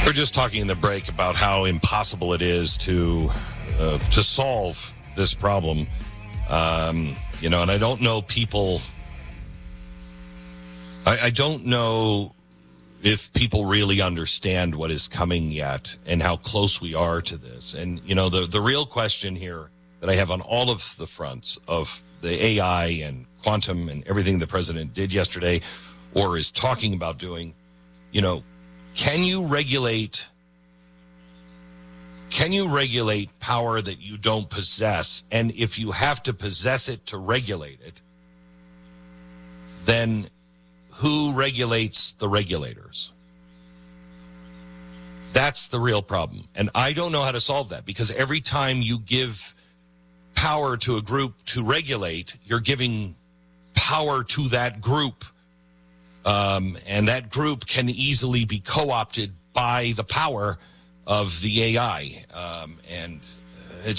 We're just talking in the break about how impossible it is to solve this problem. And I don't know people. I don't know if people really understand what is coming yet and how close we are to this. And, the real question here that I have on all of the fronts of the AI and quantum and everything the president did yesterday or is talking about doing, can you regulate power that you don't possess? And if you have to possess it to regulate it, then who regulates the regulators? That's the real problem. And I don't know how to solve that, because every time you give power to a group to regulate, you're giving power to that group. And that group can easily be co-opted by the power of the AI. And it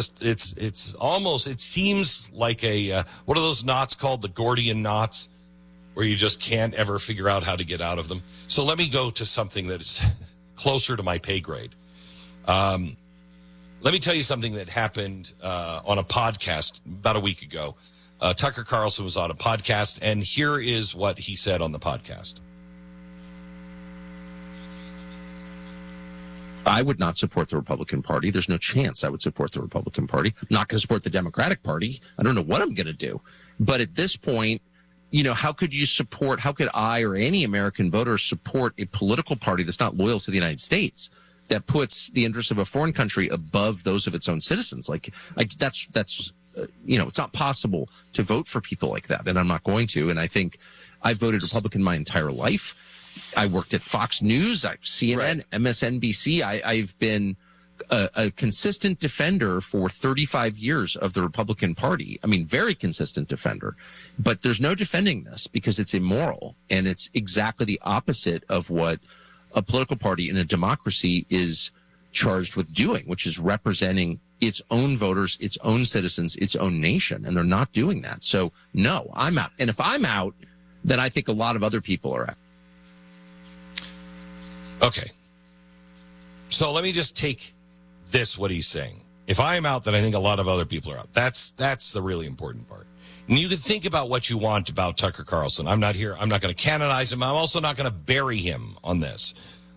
seems like what are those knots called? The Gordian knots, where you just can't ever figure out how to get out of them. So let me go to something that is closer to my pay grade. Let me tell you something that happened on a podcast about a week ago. Tucker Carlson was on a podcast, and here is what he said on the podcast. I would not support the Republican Party. There's no chance I would support the Republican Party. I'm not going to support the Democratic Party. I don't know what I'm going to do. But at this point, how could I or any American voter support a political party that's not loyal to the United States, that puts the interests of a foreign country above those of its own citizens? That's it's not possible to vote for people like that, and I'm not going to. And I think I voted Republican my entire life. I worked at Fox News, CNN, right. MSNBC. I've been a consistent defender for 35 years of the Republican Party. I mean, very consistent defender. But there's no defending this, because it's immoral, and it's exactly the opposite of what a political party in a democracy is charged with doing, which is representing its own voters, its own citizens, its own nation. And they're not doing that. So, no, I'm out. And if I'm out, then I think a lot of other people are out. Okay. So let me just take what he's saying. If I'm out, then I think a lot of other people are out. That's the really important part. And you can think about what you want about Tucker Carlson. I'm not here. I'm not going to canonize him. I'm also not going to bury him on this.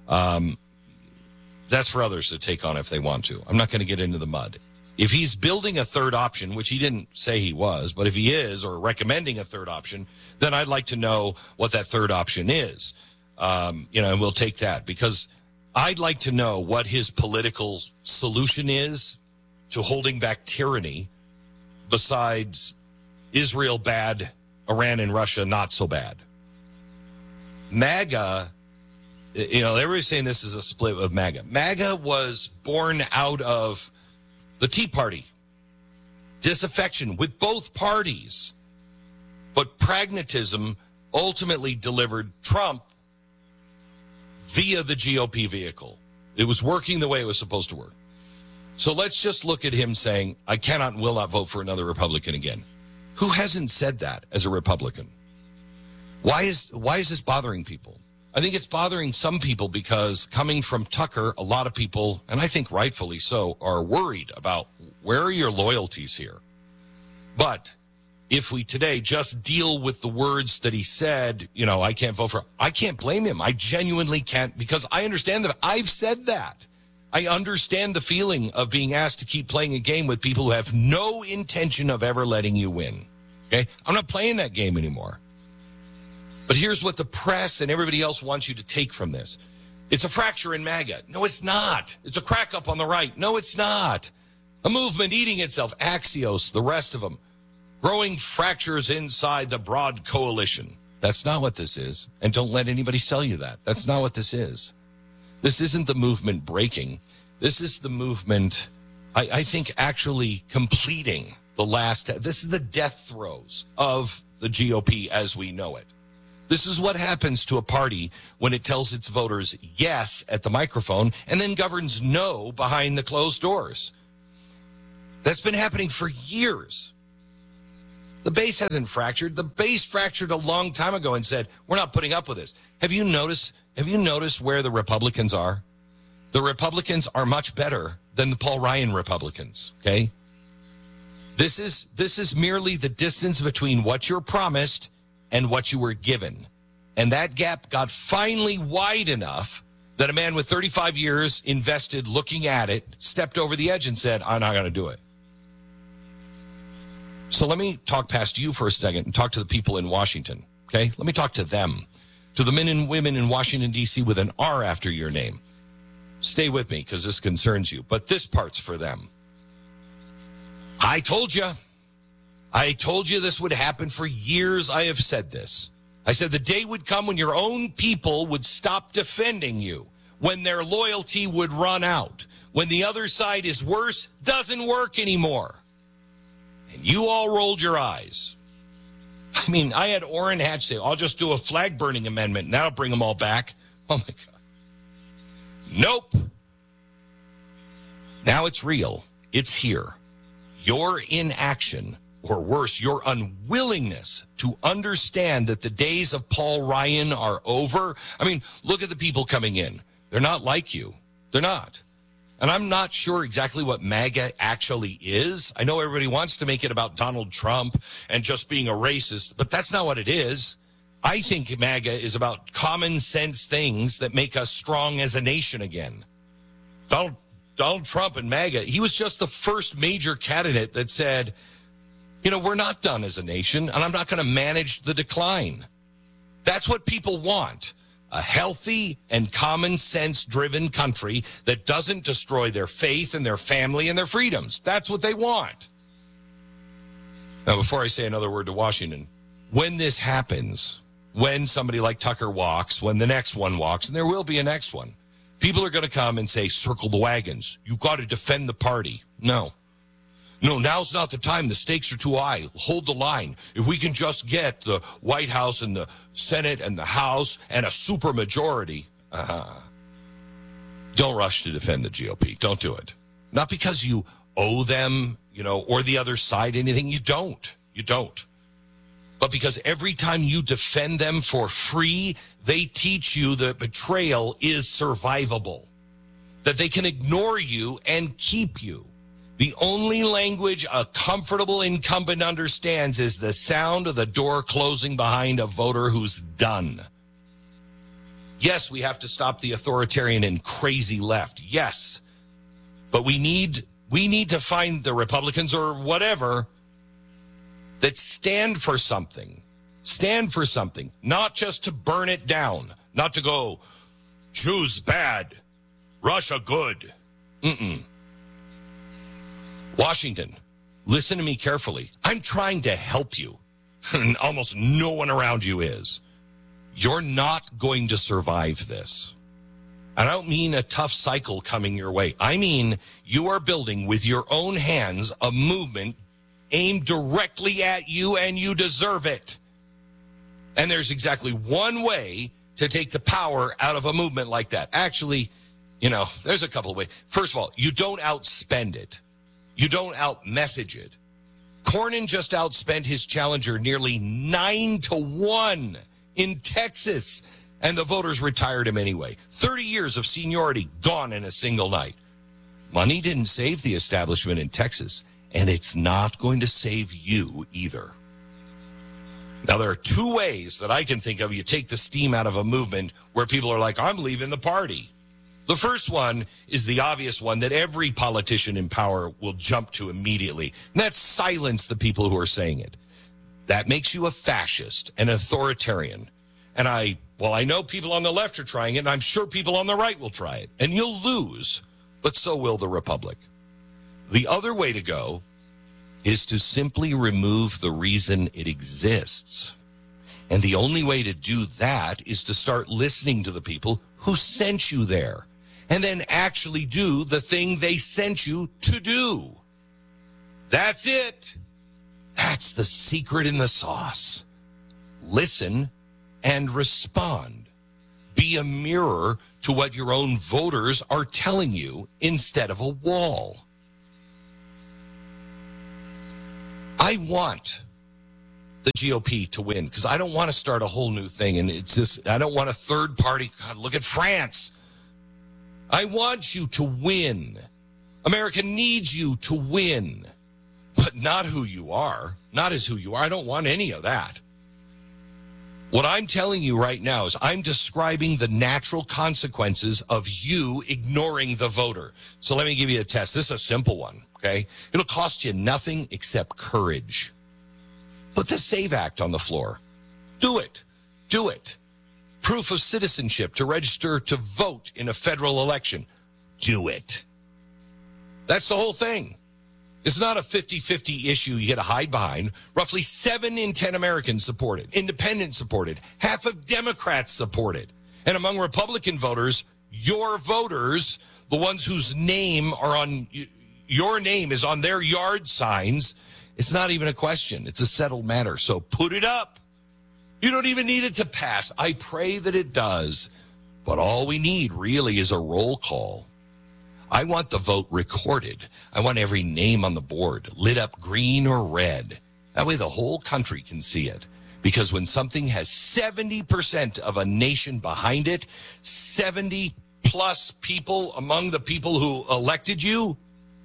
That's for others to take on if they want to. I'm not going to get into the mud. If he's building a third option, which he didn't say he was, but if he is, or recommending a third option, then I'd like to know what that third option is. And we'll take that, because I'd like to know what his political solution is to holding back tyranny, besides Israel bad, Iran and Russia not so bad. MAGA, everybody's saying this is a split of MAGA. MAGA was born out of the Tea Party, disaffection with both parties, but pragmatism ultimately delivered Trump via the GOP vehicle. It was working the way it was supposed to work. So let's just look at him saying, I cannot and will not vote for another Republican again. Who hasn't said that as a Republican? Why is this bothering people? I think it's bothering some people because, coming from Tucker, a lot of people, and I think rightfully so, are worried about, where are your loyalties here? But if we today just deal with the words that he said, I can't vote for, I can't blame him. I genuinely can't, because I understand that. I've said that. I understand the feeling of being asked to keep playing a game with people who have no intention of ever letting you win. Okay? I'm not playing that game anymore. But here's what the press and everybody else wants you to take from this. It's a fracture in MAGA. No, it's not. It's a crack up on the right. No, it's not. A movement eating itself. Axios, the rest of them. Growing fractures inside the broad coalition. That's not what this is. And don't let anybody sell you that. That's not what this is. This isn't the movement breaking. This is the movement, I think, actually completing the last. This is the death throes of the GOP as we know it. This is what happens to a party when it tells its voters yes at the microphone and then governs no behind the closed doors. That's been happening for years. The base hasn't fractured. The base fractured a long time ago and said, we're not putting up with this. Have you noticed where the Republicans are? The Republicans are much better than the Paul Ryan Republicans, okay? This is merely the distance between what you're promised and what you were given. And that gap got finally wide enough that a man with 35 years invested looking at it stepped over the edge and said, I'm not going to do it. So let me talk past you for a second and talk to the people in Washington, okay? Let me talk to them, to the men and women in Washington, D.C. with an R after your name. Stay with me because this concerns you, but this part's for them. I told you this would happen. For years I have said this. I said the day would come when your own people would stop defending you, when their loyalty would run out, when the other side is worse, doesn't work anymore. And you all rolled your eyes. I mean, I had Orrin Hatch say, I'll just do a flag burning amendment and that'll bring them all back. Oh my God. Nope. Now it's real. It's here. Your inaction, or worse, your unwillingness to understand that the days of Paul Ryan are over. I mean, look at the people coming in. They're not like you. They're not. And I'm not sure exactly what MAGA actually is. I know everybody wants to make it about Donald Trump and just being a racist, but that's not what it is. I think MAGA is about common sense things that make us strong as a nation again. Donald Trump and MAGA, he was just the first major candidate that said, we're not done as a nation, and I'm not going to manage the decline. That's what people want. A healthy and common sense driven country that doesn't destroy their faith and their family and their freedoms. That's what they want. Now, before I say another word to Washington, when this happens, when somebody like Tucker walks, when the next one walks, and there will be a next one, people are going to come and say, circle the wagons. You've got to defend the party. No, now's not the time. The stakes are too high. Hold the line. If we can just get the White House and the Senate and the House and a supermajority, don't rush to defend the GOP. Don't do it. Not because you owe them, or the other side anything. You don't. But because every time you defend them for free, they teach you that betrayal is survivable, that they can ignore you and keep you. The only language a comfortable incumbent understands is the sound of the door closing behind a voter who's done. Yes, we have to stop the authoritarian and crazy left. Yes. But we need to find the Republicans or whatever that stand for something. Stand for something. Not just to burn it down. Not to go, Jews bad, Russia good. Washington, listen to me carefully. I'm trying to help you. And almost no one around you is. You're not going to survive this. I don't mean a tough cycle coming your way. I mean you are building with your own hands a movement aimed directly at you, and you deserve it. And there's exactly one way to take the power out of a movement like that. Actually, there's a couple of ways. First of all, you don't outspend it. You don't out-message it. Cornyn just outspent his challenger nearly 9-1 in Texas, and the voters retired him anyway. 30 years of seniority gone in a single night. Money didn't save the establishment in Texas, and it's not going to save you either. Now, there are two ways that I can think of you take the steam out of a movement where people are like, I'm leaving the party. The first one is the obvious one that every politician in power will jump to immediately, and that's silence the people who are saying it. That makes you a fascist, an authoritarian. And I know people on the left are trying it, and I'm sure people on the right will try it. And you'll lose, but so will the Republic. The other way to go is to simply remove the reason it exists. And the only way to do that is to start listening to the people who sent you there, and then actually do the thing they sent you to do. That's it. That's the secret in the sauce. Listen and respond. Be a mirror to what your own voters are telling you instead of a wall. I want the GOP to win because I don't want to start a whole new thing. And it's just, I don't want a third party. God, look at France. I want you to win. America needs you to win, but not who you are, not as who you are. I don't want any of that. What I'm telling you right now is I'm describing the natural consequences of you ignoring the voter. So let me give you a test. This is a simple one, okay? It'll cost you nothing except courage. Put the SAVE Act on the floor. Do it. Do it. Proof of citizenship to register to vote in a federal election. Do it. That's the whole thing. It's not a 50-50 issue you get to hide behind. Roughly 7 in 10 Americans support it. Independents support it. Half of Democrats support it. And among Republican voters, your voters, the ones whose name are on, your name is on their yard signs, it's not even a question. It's a settled matter. So put it up. You don't even need it to pass. I pray that it does. But all we need really is a roll call. I want the vote recorded. I want every name on the board lit up green or red. That way the whole country can see it. Because when something has 70% of a nation behind it, 70 plus people among the people who elected you,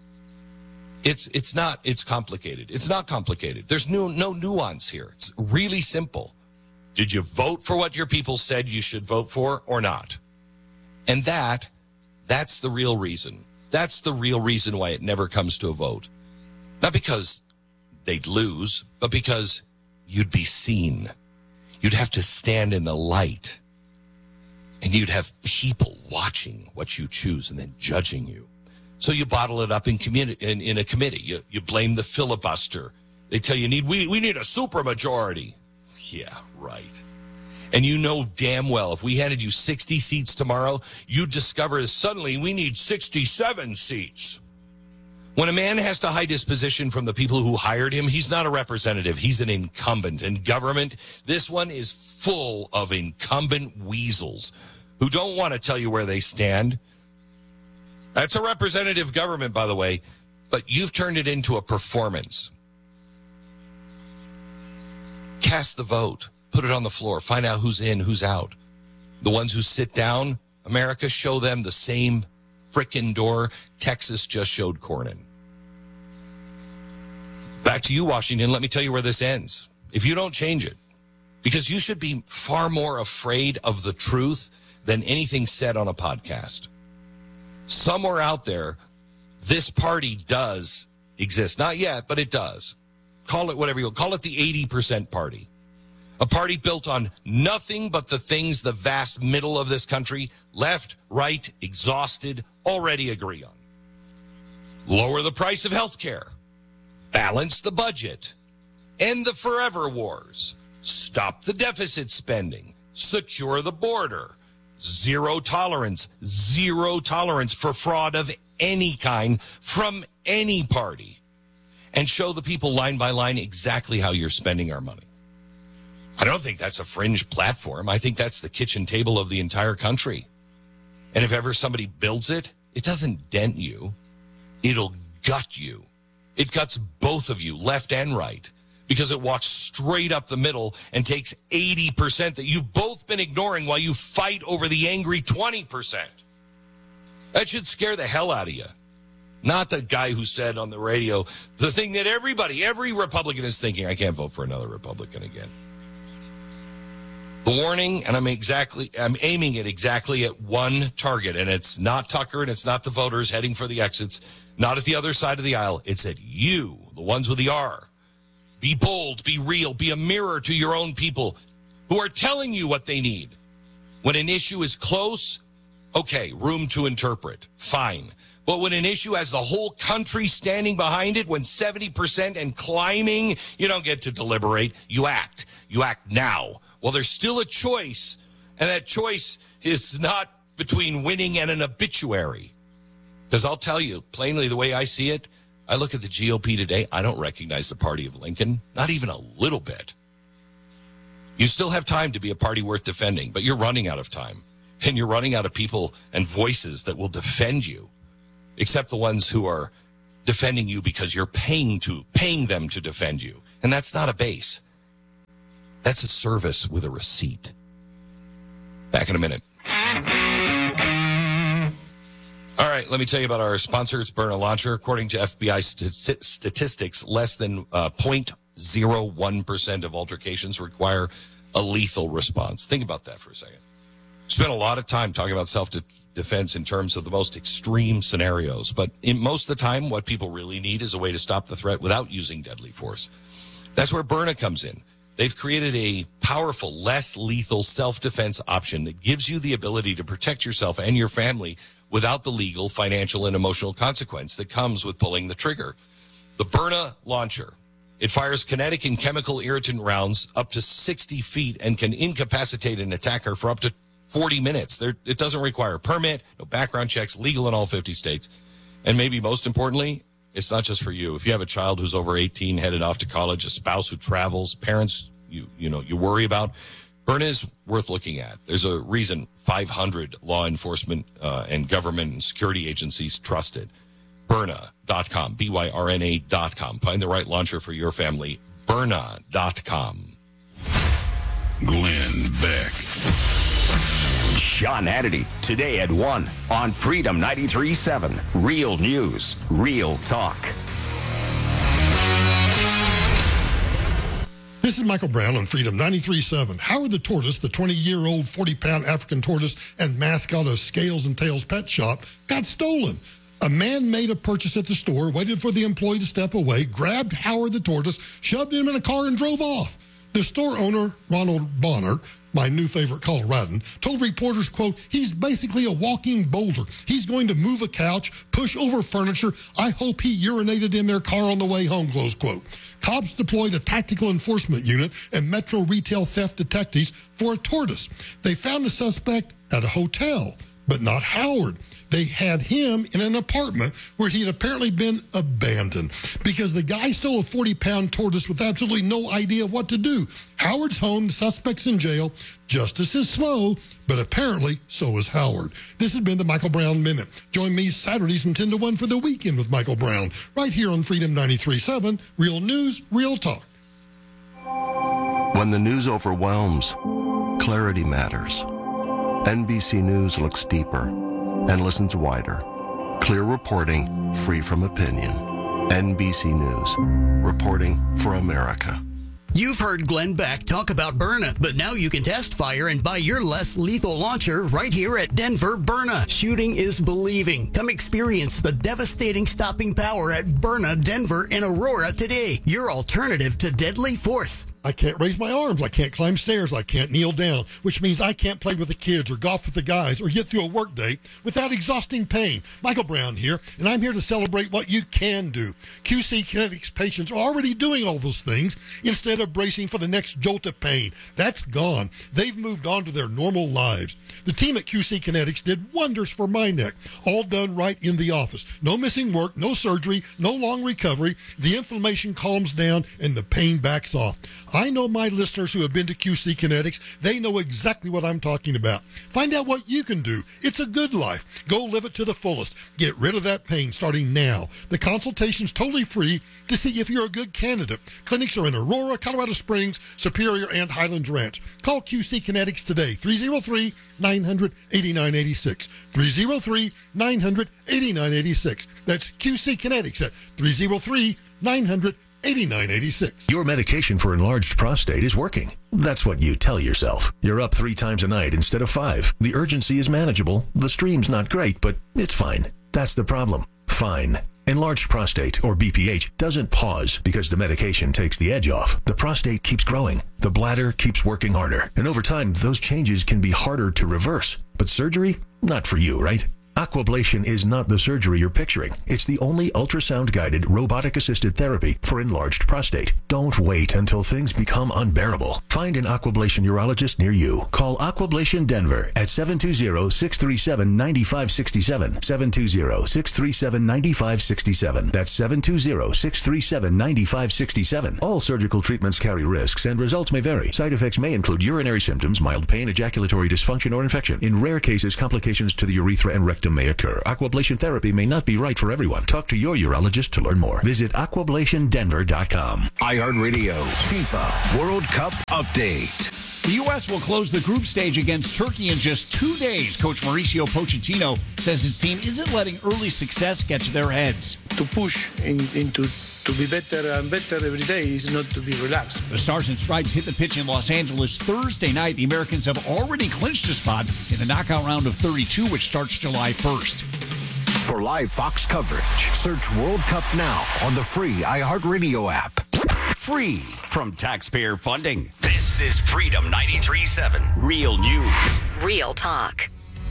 it's complicated. It's not complicated. There's no nuance here. It's really simple. Did you vote for what your people said you should vote for or not? And that's the real reason. That's the real reason why it never comes to a vote. Not because they'd lose, but because you'd be seen. You'd have to stand in the light. And you'd have people watching what you choose and then judging you. So you bottle it up in a committee. You blame the filibuster. They tell you we need a supermajority. Yeah, right. And you know damn well, if we handed you 60 seats tomorrow, you'd discover suddenly we need 67 seats. When a man has to hide his position from the people who hired him, he's not a representative. He's an incumbent. And government, this one is full of incumbent weasels who don't want to tell you where they stand. That's a representative government, by the way, but you've turned it into a performance. Cast the vote. Put it on the floor. Find out who's in, who's out. The ones who sit down, America, show them the same frickin' door Texas just showed Cornyn. Back to you, Washington. Let me tell you where this ends. If you don't change it, because you should be far more afraid of the truth than anything said on a podcast. Somewhere out there, this party does exist. Not yet, but it does. Call it whatever you call it, the 80% party. A party built on nothing but the things the vast middle of this country, left, right, exhausted, already agree on. Lower the price of health care. Balance the budget. End the forever wars. Stop the deficit spending. Secure the border. Zero tolerance for fraud of any kind from any party. And show the people line by line exactly how you're spending our money. I don't think that's a fringe platform. I think that's the kitchen table of the entire country. And if ever somebody builds it, it doesn't dent you. It'll gut you. It guts both of you, left and right, because it walks straight up the middle and takes 80% that you've both been ignoring while you fight over the angry 20%. That should scare the hell out of you. Not the guy who said on the radio, the thing that every Republican is thinking, I can't vote for another Republican again. The warning, and I'm aiming it exactly at one target, and it's not Tucker, and it's not the voters heading for the exits, not at the other side of the aisle. It's at you, the ones with the R. Be bold, be real, be a mirror to your own people who are telling you what they need. When an issue is close, okay, room to interpret, fine. But when an issue has the whole country standing behind it, when 70% and climbing, you don't get to deliberate, you act. You act now. Well, there's still a choice, and that choice is not between winning and an obituary. Because I'll tell you, plainly, the way I see it, I look at the GOP today, I don't recognize the party of Lincoln, not even a little bit. You still have time to be a party worth defending, but you're running out of time. And you're running out of people and voices that will defend you, except the ones who are defending you because you're paying them to defend you. And that's not a base. That's a service with a receipt. Back in a minute. Let me tell you about our sponsor. It's Byrna Launcher. According to FBI statistics, less than 0.01% of altercations require a lethal response. Think about that for a second. We spent a lot of time talking about self-defense in terms of the most extreme scenarios, but in most of the time, what people really need is a way to stop the threat without using deadly force. That's where Byrna comes in. They've created a powerful, less lethal self-defense option that gives you the ability to protect yourself and your family without the legal, financial, and emotional consequence that comes with pulling the trigger. The Byrna Launcher. It fires kinetic and chemical irritant rounds up to 60 feet and can incapacitate an attacker for up to 40 minutes. It doesn't require a permit, no background checks, legal in all 50 states. And maybe most importantly, it's not just for you. If you have a child who's over 18 headed off to college, a spouse who travels, parents you worry about, Byrna is worth looking at. There's a reason 500 law enforcement and government and security agencies trust it. Byrna.com, Byrna.com. Find the right launcher for your family. Byrna.com. Glenn Beck. Sean Hannity, today at 1 on Freedom 93.7. Real news, real talk. This is Michael Brown on Freedom 93.7. Howard the Tortoise, the 20-year-old 40-pound African tortoise and mascot of Scales and Tails Pet Shop, got stolen. A man made a purchase at the store, waited for the employee to step away, grabbed Howard the Tortoise, shoved him in a car, and drove off. The store owner, Ronald Bonner, my new favorite Coloradan, told reporters, quote, he's basically a walking boulder. He's going to move a couch, push over furniture. I hope he urinated in their car on the way home, close quote. Cops deployed a tactical enforcement unit and Metro retail theft detectives for a tortoise. They found the suspect at a hotel, but not Howard. They had him in an apartment where he had apparently been abandoned because the guy stole a 40-pound tortoise with absolutely no idea of what to do. Howard's home, the suspect's in jail. Justice is slow, but apparently so is Howard. This has been the Michael Brown Minute. Join me Saturdays from 10 to 1 for the Weekend with Michael Brown, right here on Freedom 93.7, Real News, Real Talk. When the news overwhelms, clarity matters. NBC News looks deeper and listens wider. Clear reporting, free from opinion. NBC News, reporting for America. You've heard Glenn Beck talk about Byrna, but now you can test fire and buy your less lethal launcher right here at Denver Byrna. Shooting is believing. Come experience the devastating stopping power at Byrna, Denver, and Aurora today. Your alternative to deadly force. I can't raise my arms. I can't climb stairs. I can't kneel down, which means I can't play with the kids or golf with the guys or get through a work day without exhausting pain. Michael Brown here, and I'm here to celebrate what you can do. QC Kinetics patients are already doing all those things instead of bracing for the next jolt of pain. That's gone. They've moved on to their normal lives. The team at QC Kinetics did wonders for my neck, all done right in the office. No missing work, no surgery, no long recovery. The inflammation calms down and the pain backs off. I know my listeners who have been to QC Kinetics. They know exactly what I'm talking about. Find out what you can do. It's a good life. Go live it to the fullest. Get rid of that pain starting now. The consultation's totally free to see if you're a good candidate. Clinics are in Aurora, Colorado Springs, Superior, and Highlands Ranch. Call QC Kinetics today, 303-900-8986. 303-900-8986. That's QC Kinetics at 303-900-8986. Your medication for enlarged prostate is working. That's what you tell yourself. You're up 3 times a night instead of 5. The urgency is manageable. The stream's not great, but it's fine. That's the problem. Fine. Enlarged prostate, or BPH, doesn't pause because the medication takes the edge off. The prostate keeps growing. The bladder keeps working harder. And over time, those changes can be harder to reverse. But surgery? Not for you, right? Aquablation is not the surgery you're picturing. It's the only ultrasound-guided, robotic-assisted therapy for enlarged prostate. Don't wait until things become unbearable. Find an Aquablation urologist near you. Call Aquablation Denver at 720-637-9567. 720-637-9567. That's 720-637-9567. All surgical treatments carry risks, and results may vary. Side effects may include urinary symptoms, mild pain, ejaculatory dysfunction, or infection. In rare cases, complications to the urethra and rectum may occur. Aquablation therapy may not be right for everyone. Talk to your urologist to learn more. Visit aquablationdenver.com. iHeartRadio FIFA World Cup update. The U.S. will close the group stage against Turkey in just 2 days. Coach Mauricio Pochettino says his team isn't letting early success get to their heads. To push into to be better and better every day is not to be relaxed. The Stars and Stripes hit the pitch in Los Angeles Thursday night. The Americans have already clinched a spot in the knockout round of 32, which starts July 1st. For live Fox coverage, search World Cup now on the free iHeartRadio app. Free from taxpayer funding. This is Freedom 93.7. Real news. Real talk.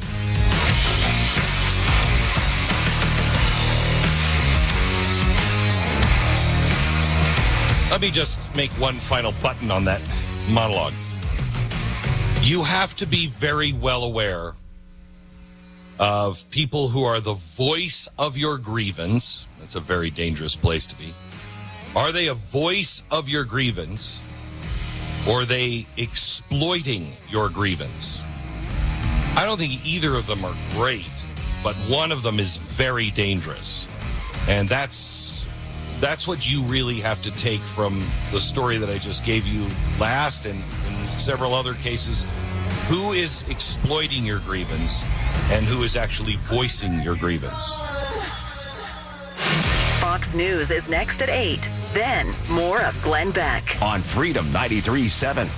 Let me just make one final button on that monologue. You have to be very well aware of people who are the voice of your grievance. That's a very dangerous place to be. Are they a voice of your grievance, or are they exploiting your grievance? I don't think either of them are great, but one of them is very dangerous. And that's what you really have to take from the story that I just gave you last and in several other cases. Who is exploiting your grievance and who is actually voicing your grievance? Fox News is next at 8. Then, more of Glenn Beck. On Freedom 93.7.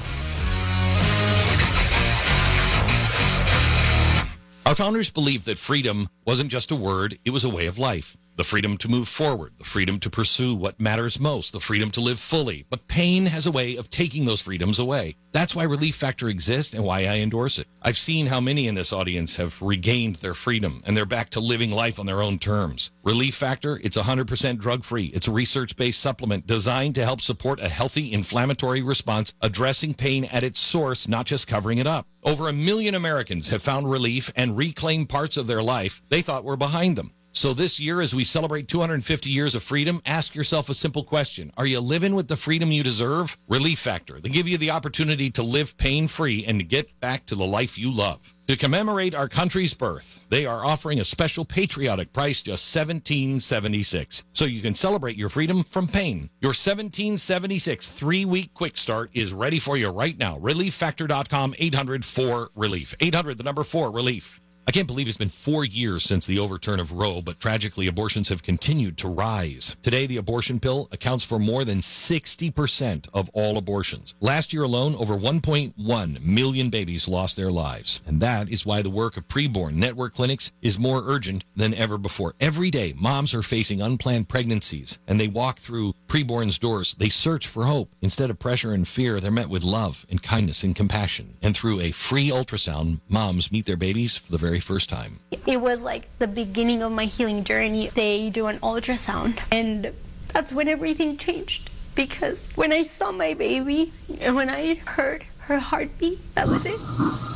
Our founders believed that freedom wasn't just a word, it was a way of life. The freedom to move forward, the freedom to pursue what matters most, the freedom to live fully. But pain has a way of taking those freedoms away. That's why Relief Factor exists and why I endorse it. I've seen how many in this audience have regained their freedom and they're back to living life on their own terms. Relief Factor, it's 100% drug-free. It's a research-based supplement designed to help support a healthy inflammatory response, addressing pain at its source, not just covering it up. Over 1 million Americans have found relief and reclaimed parts of their life they thought were behind them. So this year, as we celebrate 250 years of freedom, ask yourself a simple question. Are you living with the freedom you deserve? Relief Factor. They give you the opportunity to live pain-free and to get back to the life you love. To commemorate our country's birth, they are offering a special patriotic price, just $17.76. So you can celebrate your freedom from pain. Your $17.76 3-week quick start is ready for you right now. ReliefFactor.com, 800-4-RELIEF. 800, the number 4, RELIEF. I can't believe it's been 4 years since the overturn of Roe, but tragically, abortions have continued to rise. Today, the abortion pill accounts for more than 60% of all abortions. Last year alone, over 1.1 million babies lost their lives. And that is why the work of preborn network clinics is more urgent than ever before. Every day, moms are facing unplanned pregnancies, and they walk through preborn's doors. They search for hope. Instead of pressure and fear, they're met with love and kindness and compassion. And through a free ultrasound, moms meet their babies for the very first time. It was like the beginning of my healing journey. They do an ultrasound, and that's when everything changed. Because when I saw my baby and when I heard her heartbeat, that was it.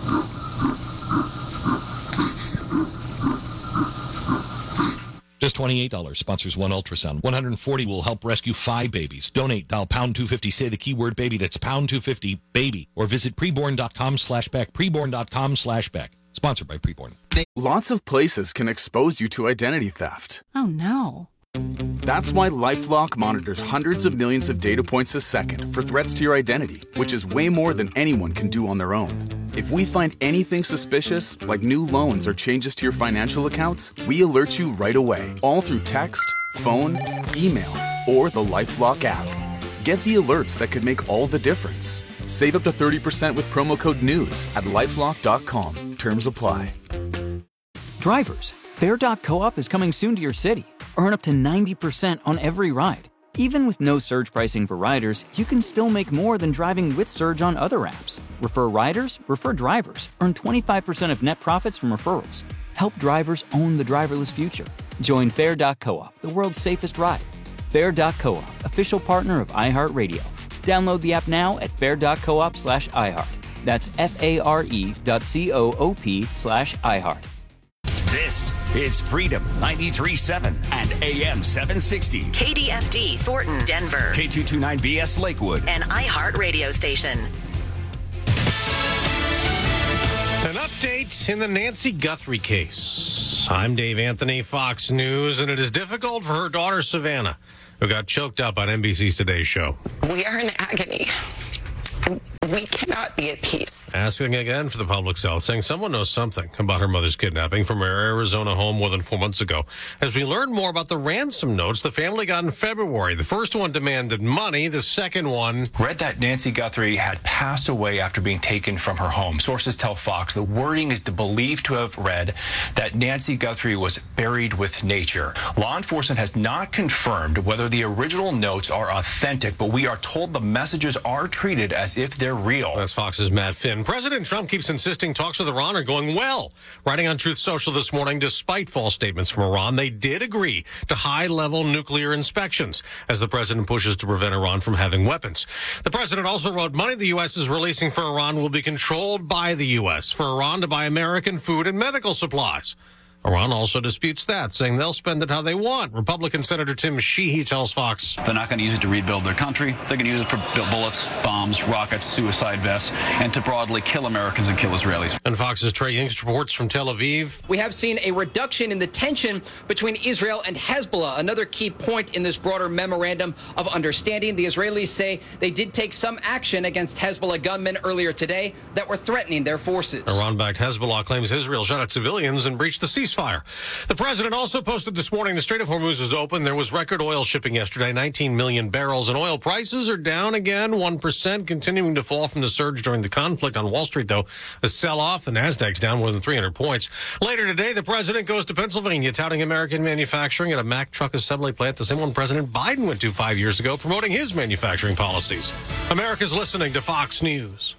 Just $28 sponsors one ultrasound. $140 will help rescue 5 babies. Donate, dial pound 250, say the keyword baby. That's pound 250 baby, or visit preborn.com/Beck. Preborn.com/Beck. Sponsored by Preborn. Lots of places can expose you to identity theft. Oh no. That's why LifeLock monitors hundreds of millions of data points a second for threats to your identity, which is way more than anyone can do on their own. If we find anything suspicious, like new loans or changes to your financial accounts, we alert you right away, all through text, phone, email, or the LifeLock app. Get the alerts that could make all the difference. Save up to 30% with promo code NEWS at LifeLock.com. Terms apply. Drivers, Fair.coop is coming soon to your city. Earn up to 90% on every ride. Even with no surge pricing for riders, you can still make more than driving with Surge on other apps. Refer riders, refer drivers. Earn 25% of net profits from referrals. Help drivers own the driverless future. Join Fair.coop, the world's safest ride. Fair.coop, official partner of iHeartRadio. Download the app now at fair.coop/iHeart. That's FARE.coop/iHeart. This is Freedom 93.7 and AM 760. KDFD, Thornton, Denver. K229BS, Lakewood. An iHeart radio station. An update in the Nancy Guthrie case. I'm Dave Anthony, Fox News, and it is difficult for her daughter, Savannah, who got choked up on NBC's Today Show. We are in agony. We cannot be at peace. Asking again for the public's health, saying someone knows something about her mother's kidnapping from her Arizona home more than 4 months ago. As we learn more about the ransom notes the family got in February, the first one demanded money, the second one read that Nancy Guthrie had passed away after being taken from her home. Sources tell Fox the wording is believed to have read that Nancy Guthrie was buried with nature. Law enforcement has not confirmed whether the original notes are authentic, but we are told the messages are treated as if they're real. That's Fox's Matt Finn. President Trump keeps insisting talks with Iran are going well. Writing on Truth Social this morning, despite false statements from Iran, they did agree to high-level nuclear inspections as the president pushes to prevent Iran from having weapons. The president also wrote money the U.S. is releasing for Iran will be controlled by the U.S. for Iran to buy American food and medical supplies. Iran also disputes that, saying they'll spend it how they want. Republican Senator Tim Sheehy tells Fox they're not going to use it to rebuild their country. They're going to use it for bullets, bombs, rockets, suicide vests, and to broadly kill Americans and kill Israelis. And Fox's Trey Yingst reports from Tel Aviv. We have seen a reduction in the tension between Israel and Hezbollah, another key point in this broader memorandum of understanding. The Israelis say they did take some action against Hezbollah gunmen earlier today that were threatening their forces. Iran-backed Hezbollah claims Israel shot at civilians and breached the ceasefire. The president also posted this morning the Strait of Hormuz is open. There was record oil shipping yesterday, 19 million barrels, and oil prices are down again, 1%, continuing to fall from the surge during the conflict. On Wall Street, though, a sell-off. The Nasdaq's down more than 300 points. Later today, the president goes to Pennsylvania, touting American manufacturing at a Mack truck assembly plant, the same one President Biden went to 5 years ago, promoting his manufacturing policies. America's listening to Fox News.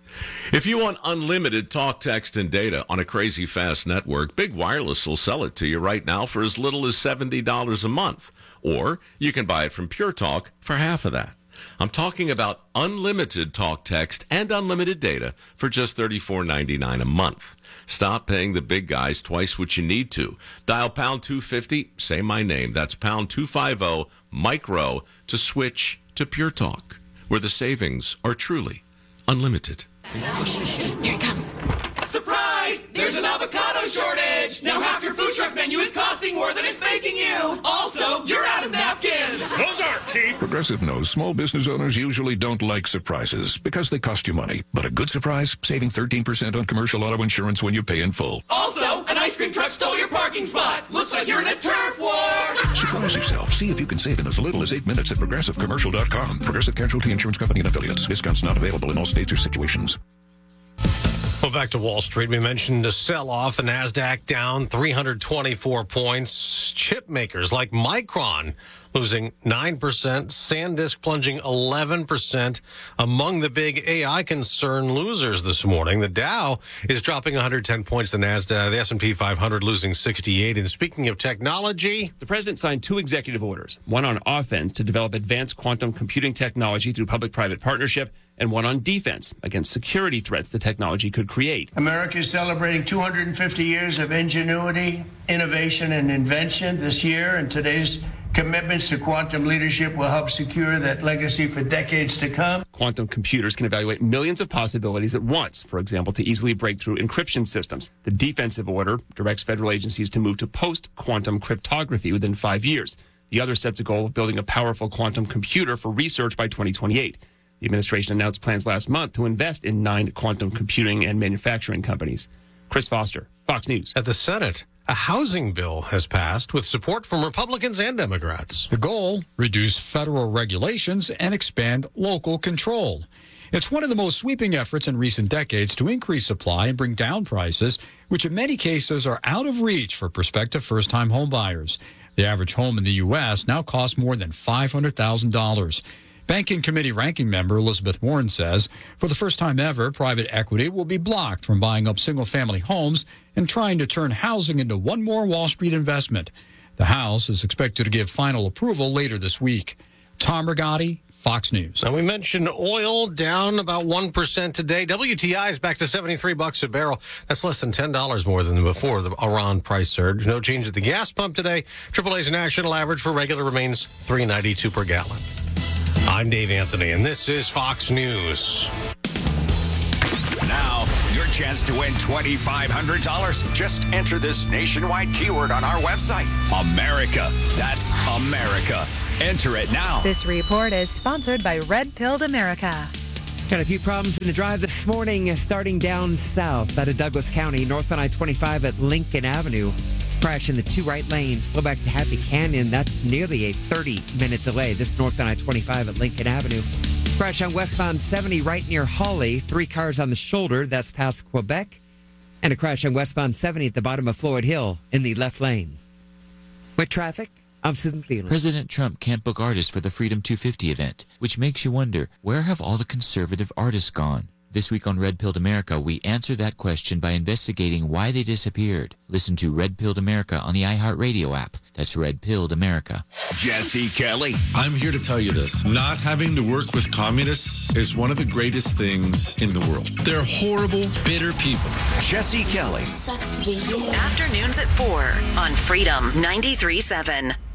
If you want unlimited talk, text, and data on a crazy fast network, Big Wireless will sell it to you right now for as little as $70 a month. Or you can buy it from Pure Talk for half of that. I'm talking about unlimited talk, text, and unlimited data for just $34.99 a month. Stop paying the big guys twice what you need to. Dial pound 250, say my name. That's pound 250 micro to switch to Pure Talk, where the savings are truly unlimited. Here it comes. Surprise! There's an avocado shortage! Now half your food truck menu is costing more than it's making you! Also, you're out of napkins! Those aren't cheap! Progressive knows small business owners usually don't like surprises because they cost you money. But a good surprise, saving 13% on commercial auto insurance when you pay in full. Also, an ice cream truck stole your parking spot! Looks like you're in a turf war! Surprise yourself. See if you can save in as little as 8 minutes at ProgressiveCommercial.com. Progressive Casualty Insurance Company and Affiliates. Discounts not available in all states or situations. Well, back to Wall Street. We mentioned the sell-off. The Nasdaq down 324 points. Chip makers like Micron losing 9%. SanDisk plunging 11%. Among the big AI concern losers this morning, the Dow is dropping 110 points. The Nasdaq, the S&P 500 losing 68. And speaking of technology, the president signed 2 executive orders, one on offense to develop advanced quantum computing technology through public-private partnership, and one on defense against security threats the technology could create. America is celebrating 250 years of ingenuity, innovation, and invention this year, and today's commitments to quantum leadership will help secure that legacy for decades to come. Quantum computers can evaluate millions of possibilities at once, for example, to easily break through encryption systems. The defensive order directs federal agencies to move to post-quantum cryptography within 5 years. The other sets a goal of building a powerful quantum computer for research by 2028. The administration announced plans last month to invest in 9 quantum computing and manufacturing companies. Chris Foster, Fox News. At the Senate, a housing bill has passed with support from Republicans and Democrats. The goal, reduce federal regulations and expand local control. It's one of the most sweeping efforts in recent decades to increase supply and bring down prices, which in many cases are out of reach for prospective first-time home buyers. The average home in the U.S. now costs more than $500,000. Banking Committee ranking member Elizabeth Warren says, for the first time ever, private equity will be blocked from buying up single-family homes and trying to turn housing into one more Wall Street investment. The House is expected to give final approval later this week. Tom Rigotti, Fox News. Now, we mentioned oil down about 1% today. WTI is back to $73 a barrel. That's less than $10 more than before the Iran price surge. No change at the gas pump today. AAA's national average for regular remains $3.92 per gallon. I'm Dave Anthony, and this is Fox News. Now, your chance to win $2,500. Just enter this nationwide keyword on our website. America. That's America. Enter it now. This report is sponsored by Red Pilled America. Got a few problems in the drive this morning, starting down south out of Douglas County, north on I-25 at Lincoln Avenue. Crash in the 2 right lanes, slow back to Happy Canyon. That's nearly a 30-minute delay. This north on I-25 at Lincoln Avenue. Crash on westbound 70 right near Hawley. 3 cars on the shoulder. That's past Quebec. And a crash on westbound 70 at the bottom of Floyd Hill in the left lane. With traffic, I'm Susan Phelan. President Trump can't book artists for the Freedom 250 event, which makes you wonder, where have all the conservative artists gone? This week on Red Pilled America, we answer that question by investigating why they disappeared. Listen to Red Pilled America on the iHeartRadio app. That's Red Pilled America. Jesse Kelly. I'm here to tell you this. Not having to work with communists is one of the greatest things in the world. They're horrible, bitter people. Jesse Kelly. Sucks to be you. Afternoons at 4 on Freedom 93.7.